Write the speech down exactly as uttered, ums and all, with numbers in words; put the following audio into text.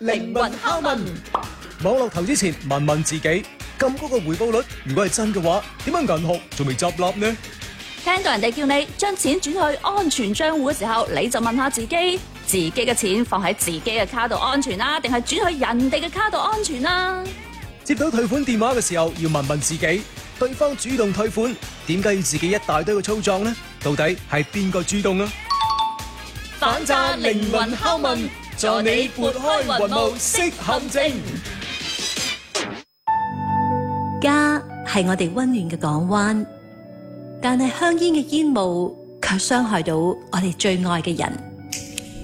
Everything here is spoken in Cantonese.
靈魂拷問， 網絡投資前問問自己，咁高個回報率，如果係真嘅話，點解銀行仲未執笠呢？ 聽到人哋叫你將錢轉去安全賬戶嘅時候，你就問下自己，自己嘅錢放喺自己嘅卡度安全啦，定係轉去人哋嘅卡度安全啦？ 接到退款電話嘅時候，要問問自己，對方主動退款，點解要自己一大堆嘅操作呢？到底係邊個主動啊？ 反詐靈魂拷問，助你撥開雲霧識陷阱。 家係我哋溫暖嘅港灣，但係香煙嘅煙霧卻傷害到我哋最愛嘅人。